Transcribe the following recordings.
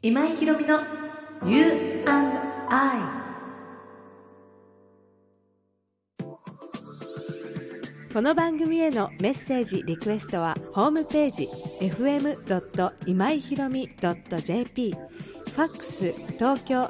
今井ひろみの You&I。 この番組へのメッセージリクエストはホームページ fm. 今井ひろみ .jp、 ファックス東京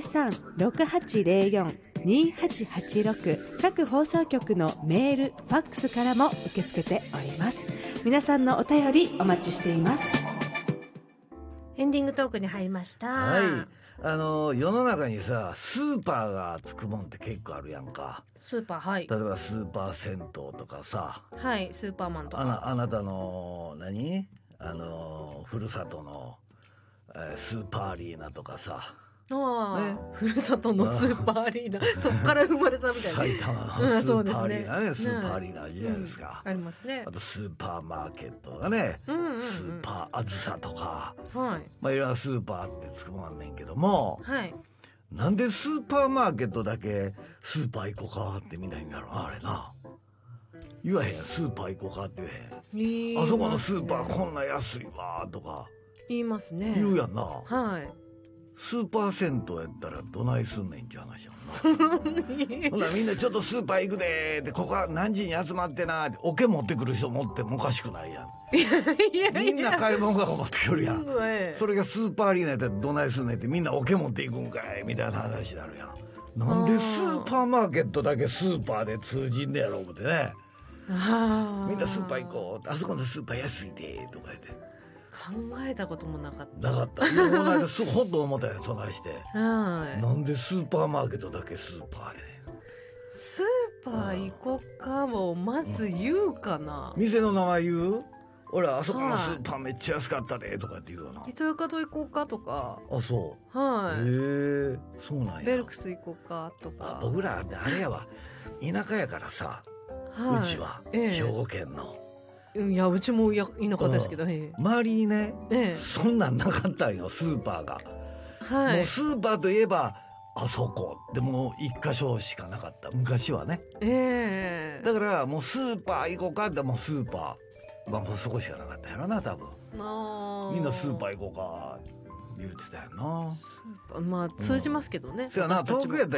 03-6804-2886、 各放送局のメールファックスからも受け付けております。皆さんのお便りお待ちしています。エンディングトークに入りました。 はい、世の中にさスーパーがつくもんって結構あるやんか。 スーパー、はい、 例えばスーパー銭湯とかさ、 はい、スーパーマンとか、 あなたのふるさとの、スーパーアリーナとかさ、ね、 ふるさとのスーパーアリーナそっから生まれたみたいな埼玉のスーパーアリーナね、スーパーアリーナあるじゃないですか、 ありますね。 あとスーパーマーケットがね、スーパーあずさとか、 はい、 いろんなスーパーってつくもんねんけども、 はい、 なんでスーパーマーケットだけスーパー行こうかってみんな言うんやろな、あれな。言わへんやん、スーパー行こうかって言えへん。あそこのスーパーこんな安いわとか言いますね。 言うやんな。 はい。 スーパー銭湯やったらどないすんねんって話やんな。ほなみんなちょっとスーパー行くでって、ここは何時に集まってなって、おけ持ってくる人持ってもおかしくないやん。みんな買い物が持ってくるやん。それがスーパーアリーナやったらどないすんねんって、みんなおけ持っていくんかいみたいな話になるやん。なんでスーパーマーケットだけスーパーで通じんねやろ思ってね。みんなスーパー行こう、あそこのスーパー安いでとか言って。 考えたこともなかった。 なかった。いや、この間ほんと思ったよ、そないして。 はい。 なんでスーパーマーケットだけスーパーやねん。 スーパー行こうかをまず言うかな。 店の名前言う？俺あそこのスーパーめっちゃ安かったでとかって言うよな。 糸魚川と行こうかとか。 あ、そう。 はい。 へえ、そうなんや。 ベルクス行こうかとか。 僕らあれやわ、田舎やからさ、うちは兵庫県の。 いや、うちも田舎ですけど、 周りにね、そんなんなかったんよ、スーパーが。 はい。 もうスーパーといえばあそこでもう一箇所しかなかった、昔はね。だからもうスーパー行こうかって、もうスーパー、もうそこしかなかったやろな多分。みんなスーパー行こうか言ってたよな。 まあ通じますけどね。 そうやな、東京やったら